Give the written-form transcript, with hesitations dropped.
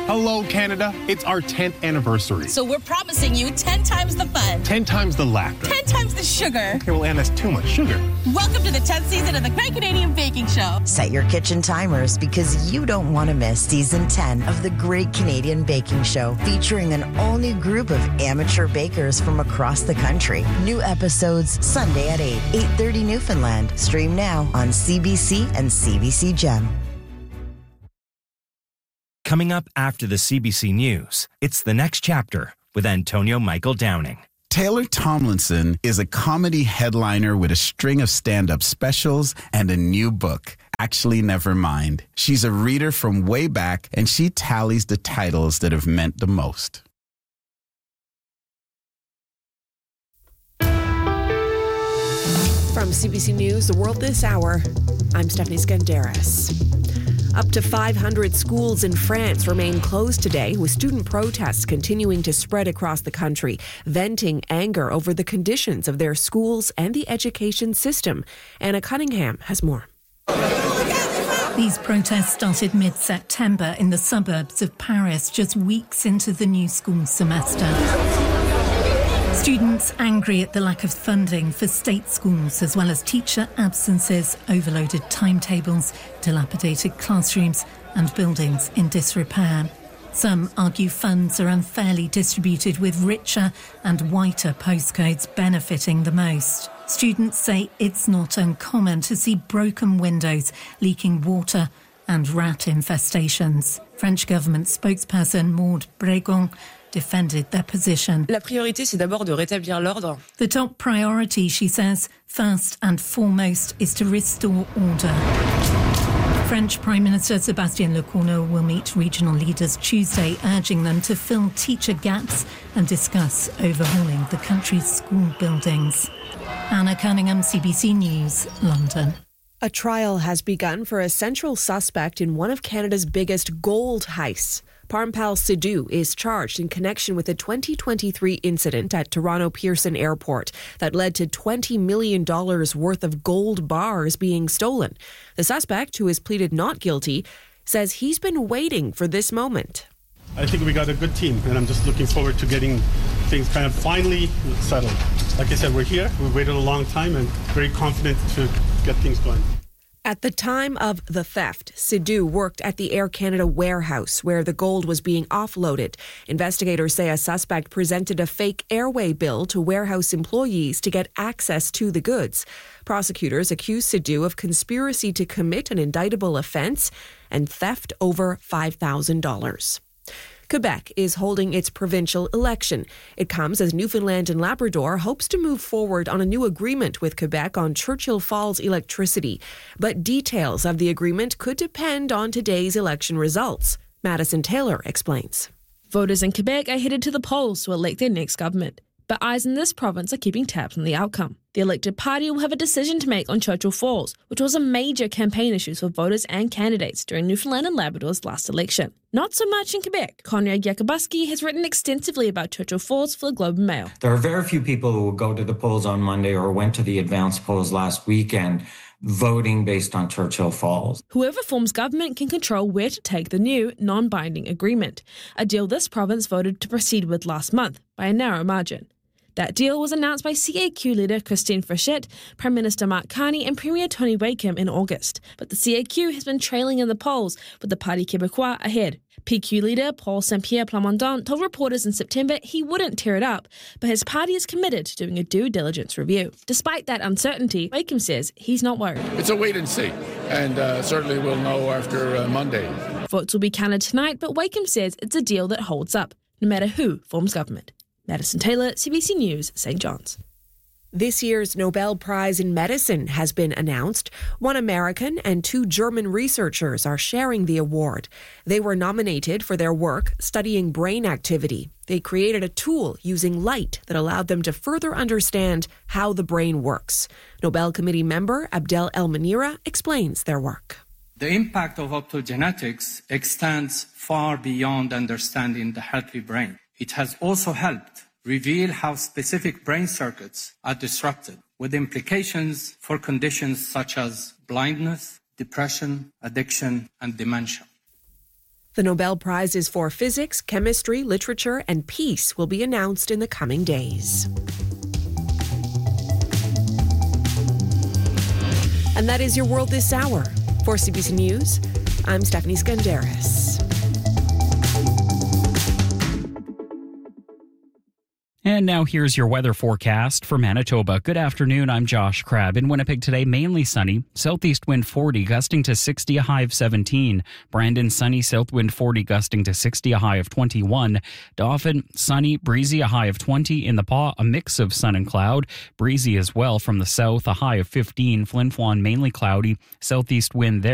Hello, Canada. It's our 10th anniversary. So we're promising you 10 times the fun. 10 times the laughter. 10 times the sugar. Okay, well, Anne, that's too much sugar. Welcome to the 10th season of the Great Canadian Baking Show. Set your kitchen timers because you don't want to miss season 10 of the Great Canadian Baking Show, featuring an all-new group of amateur bakers from across the country. New episodes Sunday at 8, 8:30 Newfoundland. Stream now on CBC and CBC Gem. Coming up after the CBC News, it's The Next Chapter with Antonio Michael Downing. Taylor Tomlinson is a comedy headliner with a string of stand-up specials and a new book, Actually Never Mind. She's a reader from way back, and she tallies the titles that have meant the most. From CBC News, The World This Hour, I'm Stephanie Skandaris. Up to 500 schools in France remain closed today, with student protests continuing to spread across the country, venting anger over the conditions of their schools and the education system. Anna Cunningham has more. These protests started mid-September in the suburbs of Paris, just weeks into the new school semester. Students angry at the lack of funding for state schools, as well as teacher absences, overloaded timetables, dilapidated classrooms and buildings in disrepair. Some argue funds are unfairly distributed, with richer and whiter postcodes benefiting the most. Students say it's not uncommon to see broken windows, leaking water and rat infestations. French government spokesperson Maud Bregon defended their position. La priorité, c'est d'abord de rétablir l'ordre. The top priority, she says, first and foremost, is to restore order. French Prime Minister Sébastien Lecornu will meet regional leaders Tuesday, urging them to fill teacher gaps and discuss overhauling the country's school buildings. Anna Cunningham, CBC News, London. A trial has begun for a central suspect in one of Canada's biggest gold heists. Parmpal Sidhu is charged in connection with a 2023 incident at Toronto Pearson Airport that led to $20 million worth of gold bars being stolen. The suspect, who has pleaded not guilty, says he's been waiting for this moment. I think we got a good team, and I'm just looking forward to getting things kind of finally settled. Like I said, we're here. We waited a long time and very confident to get things going. At the time of the theft, Sidhu worked at the Air Canada warehouse where the gold was being offloaded. Investigators say a suspect presented a fake airway bill to warehouse employees to get access to the goods. Prosecutors accuse Sidhu of conspiracy to commit an indictable offence and theft over $5,000. Quebec is holding its provincial election. It comes as Newfoundland and Labrador hopes to move forward on a new agreement with Quebec on Churchill Falls electricity. But details of the agreement could depend on today's election results. Madison Taylor explains. Voters in Quebec are headed to the polls to elect their next government. But eyes in this province are keeping tabs on the outcome. The elected party will have a decision to make on Churchill Falls, which was a major campaign issue for voters and candidates during Newfoundland and Labrador's last election. Not so much in Quebec. Conrad Jakubaski has written extensively about Churchill Falls for the Globe and Mail. There are very few people who will go to the polls on Monday or went to the advance polls last weekend voting based on Churchill Falls. Whoever forms government can control where to take the new non-binding agreement, a deal this province voted to proceed with last month by a narrow margin. That deal was announced by CAQ leader Christine Frechette, Prime Minister Mark Carney and Premier Tony Wakeham in August. But the CAQ has been trailing in the polls, with the Parti Québécois ahead. PQ leader Paul Saint-Pierre Plamondon told reporters in September he wouldn't tear it up, but his party is committed to doing a due diligence review. Despite that uncertainty, Wakeham says he's not worried. It's a wait and see, and certainly we'll know after Monday. Votes will be counted tonight, but Wakeham says it's a deal that holds up, no matter who forms government. Madison Taylor, CBC News, St. John's. This year's Nobel Prize in Medicine has been announced. One American and 2 German researchers are sharing the award. They were nominated for their work studying brain activity. They created a tool using light that allowed them to further understand how the brain works. Nobel Committee member Abdel El-Manira explains their work. The impact of optogenetics extends far beyond understanding the healthy brain. It has also helped reveal how specific brain circuits are disrupted, with implications for conditions such as blindness, depression, addiction, and dementia. The Nobel Prizes for Physics, Chemistry, Literature, and Peace will be announced in the coming days. And that is your World This Hour. For CBC News, I'm Stephanie Skandaris. And now here's your weather forecast for Manitoba. Good afternoon, I'm Josh Crabb. In Winnipeg today, mainly sunny. Southeast wind 40, gusting to 60, a high of 17. Brandon, sunny, south wind 40, gusting to 60, a high of 21. Dauphin, sunny, breezy, a high of 20. In the Pas, a mix of sun and cloud. Breezy as well from the south, a high of 15. Flin Flon, mainly cloudy. Southeast wind there.